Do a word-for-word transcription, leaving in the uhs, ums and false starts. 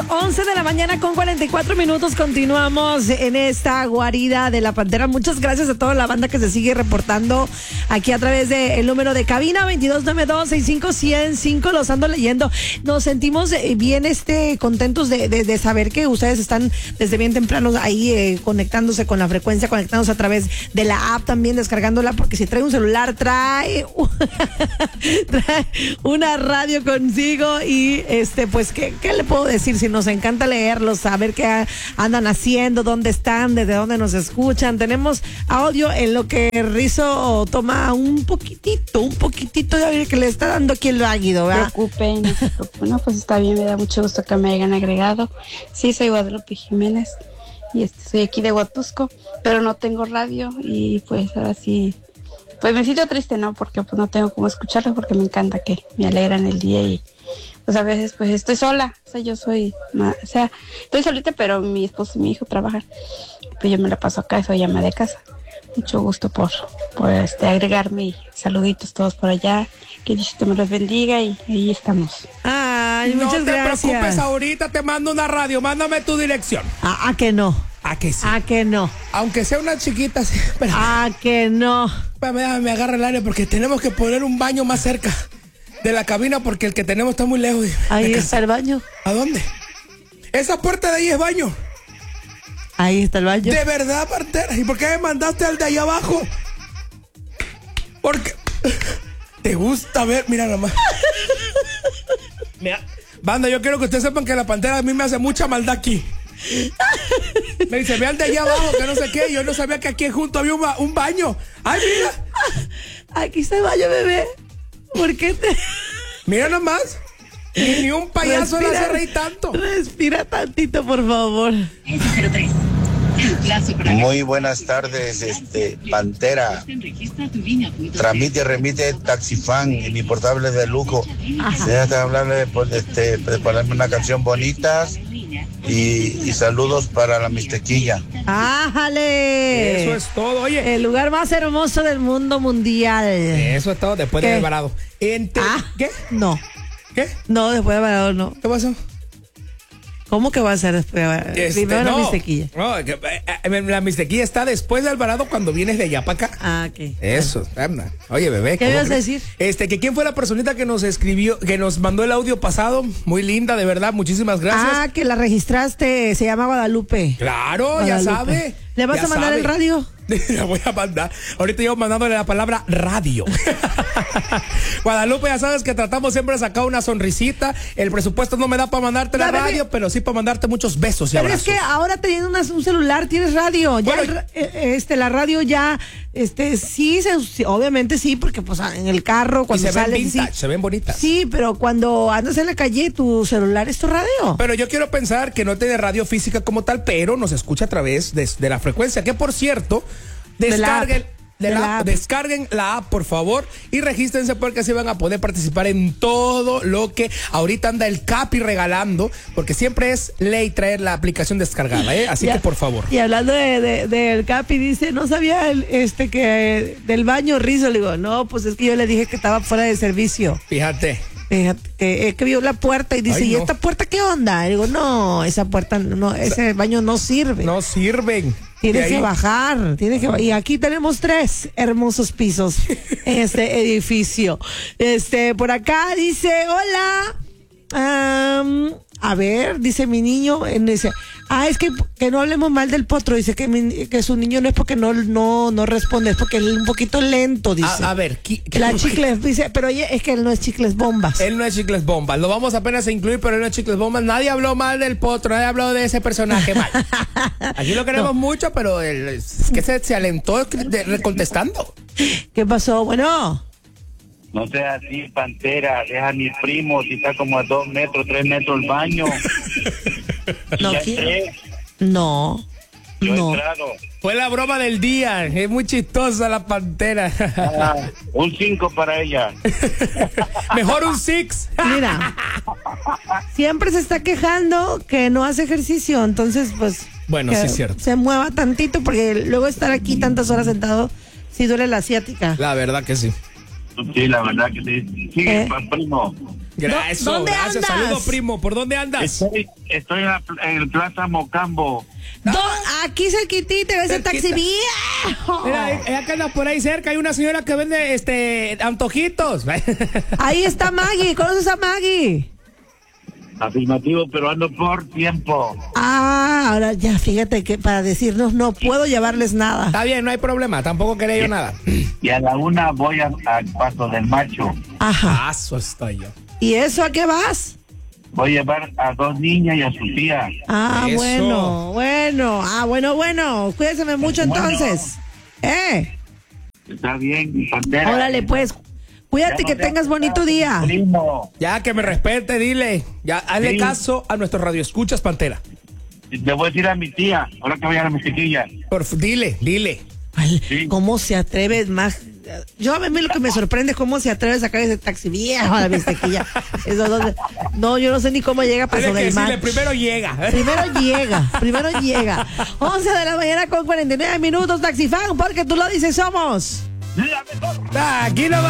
once de la mañana con cuarenta y cuatro minutos. Continuamos en esta guarida de la Pantera. Muchas gracias a toda la banda que se sigue reportando aquí a través del número de cabina veintidós noventa y dos, sesenta y cinco, ciento cinco. Los ando leyendo. Nos sentimos bien este contentos de, de, de saber que ustedes están desde bien temprano ahí eh, conectándose con la frecuencia, conectándose a través de la app, también descargándola, porque si trae un celular trae, trae una radio consigo. Y este pues ¿qué, qué le puedo decir? Si nos encanta leerlos, saber qué andan haciendo, dónde están, desde dónde nos escuchan. Tenemos audio en lo que Rizo toma un poquitito, un poquitito de audio que le está dando aquí el águido, ¿verdad? No se preocupen, no se preocupen. No, pues está bien, me da mucho gusto que me hayan agregado. Sí, soy Guadalupe Jiménez y este, soy aquí de Huatusco, pero no tengo radio y pues ahora sí, pues me siento triste, ¿no? Porque pues no tengo cómo escucharlo, porque me encanta que me alegran el día y pues a veces pues estoy sola, o sea, yo soy, o sea, estoy solita, pero mi esposo y mi hijo trabajan, pues yo me la paso acá, soy ama de casa. Mucho gusto por, por este, agregarme y saluditos todos por allá, que Dios me los bendiga y ahí estamos. Ay, no muchas te gracias. preocupes, ahorita te mando una radio, mándame tu dirección. ¿A, a que no? ¿A que sí? ¿A que no? Aunque sea una chiquita, sí, pero... ¿A que no? Espérame, me agarra el aire porque tenemos que poner un baño más cerca de la cabina porque el que tenemos está muy lejos. Ahí está el baño. ¿A dónde? Esa puerta de ahí es baño. Ahí está el baño. De verdad, partera. ¿Y por qué me mandaste al de ahí abajo? Porque te gusta ver, mira nomás. Mira. Banda, yo quiero que ustedes sepan que la Pantera a mí me hace mucha maldad aquí. Me dice, ve al de ahí abajo, que no sé qué. Yo no sabía que aquí junto había un, ba- un baño. Ay, mira. Aquí está el baño, bebé. ¿Por qué te...? Mira nomás. Ni, ni un payaso le Respira, hace reír tanto. Respira tantito, por favor. Muy buenas tardes, este Pantera. Tramite, remite, taxifan y mi portable de lujo. Déjate hablarle de, pues, este, de ponerme una canción bonita y, y saludos para la Mixtequilla. ¡Ájale! Eso es todo, oye. El lugar más hermoso del mundo mundial. Eso es todo después ¿Qué? de Alvarado. Ente- Ah, ¿Qué? No. ¿Qué? No, después de Alvarado no. ¿Qué pasó? ¿Cómo que va a ser después de Alvarado? Este, Primero no, la Mixtequilla. No, que, eh, eh, la Mixtequilla está después de Alvarado cuando vienes de allá para acá. Ah, ok. Eso, anda. Oye, bebé. ¿Qué ¿cómo ibas a crees? decir? Este, que quién fue la personita que nos escribió, que nos mandó el audio pasado. Muy linda, de verdad. Muchísimas gracias. Ah, que la registraste. Se llama Guadalupe. Claro, ya Guadalupe. sabe. ¿Le vas ya a mandar sabe. el radio? La voy a mandar. Ahorita yo mandándole la palabra radio. Guadalupe, ya sabes que tratamos siempre de sacar una sonrisita. El presupuesto no me da para mandarte la, La bebé- radio, pero sí para mandarte muchos besos y Pero abrazos. es que ahora teniendo una- un celular tienes radio. Ya Bueno, el ra- eh, este, la radio ya, este, sí, se, sí, obviamente sí, porque pues en el carro y cuando se ven sales, vintage, sí. se ven bonitas. Sí, pero cuando andas en la calle, tu celular es tu radio. Pero yo quiero pensar que no tiene radio física como tal, pero nos escucha a través de, de la frecuencia. Que por cierto, De la descarguen. app. de De la la app, app. descarguen la app, por favor, y regístrense porque así van a poder participar en todo lo que ahorita anda el Capi regalando, porque siempre es ley traer la aplicación descargada, ¿eh? Así Ya- que por favor. Y hablando de, de- del Capi, dice, no sabía el, este que del baño Rizo. Le digo, no, pues es que yo le dije que estaba fuera de servicio. Fíjate. Fíjate, que, eh, que vio la puerta y dice, Ay, ¿y no. esta puerta qué onda? Le digo, no, esa puerta, no, ese baño no sirve. No sirven. Tienes De que ahí- bajar, tienes que ba- y aquí tenemos tres hermosos pisos en este edificio. Este, por acá dice, hola. Am, a ver, dice mi niño, en ese, ah, es que, que no hablemos mal del potro, dice que, mi- que su niño no es porque no, no, no responde, es porque es un poquito lento, dice. A, a ver, qui- La chicles, dice, pero oye, es que él no es chicles bombas. Él no es Chicles Bombas, lo vamos apenas a incluir, pero él no es Chicles Bombas. Nadie habló mal del potro, nadie habló de ese personaje mal. Aquí lo queremos mucho, pero él, es que se, se alentó de- de- contestando. ¿Qué pasó? Bueno. No sea así, Pantera, deja a mi primo, si está como a dos metros, tres metros el baño. No, Ya ¿quién? entré, No. yo he No. entrado. Fue la broma del día, es muy chistosa la Pantera. Ah, un cinco para ella. Mejor un six. Mira, siempre se está quejando que no hace ejercicio, entonces pues Bueno, que sí es cierto. se mueva tantito porque luego estar aquí tantas horas sentado sí duele la asiática. La verdad que sí. Sí, la verdad que sí. Sigue, ¿Eh? pa- primo. Gracias, ¿Dónde gracias. andas? Saludos, primo. ¿Por dónde andas? Estoy, estoy en, la, en el Plaza Mocambo. Do- aquí cerquitita, ese Cerquita. taxi viejo. Mira, eh, acá anda por ahí cerca. Hay una señora que vende este antojitos. Ahí está Maggie. ¿Conoces a Maggie? Afirmativo, pero ando por tiempo. Ah, ahora ya fíjate que para decirnos no puedo llevarles nada. Está bien, no hay problema. Tampoco quería yo nada. Y a la una voy a- al Paso del Macho. Ajá. Paso estoy yo. ¿Y eso a qué vas? Voy a llevar a dos niñas y a su tía. Ah, Eso. bueno, bueno. Ah, bueno, bueno. Cuídeseme mucho Bueno. entonces. Eh, Está bien, Pantera. órale pues. Cuídate, Ya que no tengas seas bonito mi día. primo. Ya que me respete, dile. Ya, hazle Sí. caso a nuestro radioescuchas, Pantera. Le voy a decir a mi tía, ahora que vayan a mi chiquilla. Por, f- dile, dile. Ay, Sí. ¿cómo se atreves más? Yo a mí lo que me sorprende es cómo se atreve a sacar ese taxi viejo a la Vistequilla. Eso, ¿dónde? No, yo no sé ni cómo llega a Paso Tiene que del decirle, Mar. primero llega. Primero llega, primero llega. once de la mañana con cuarenta y nueve minutos, Taxifan, porque tú lo dices, somos. La mejor. Ah, aquí no va.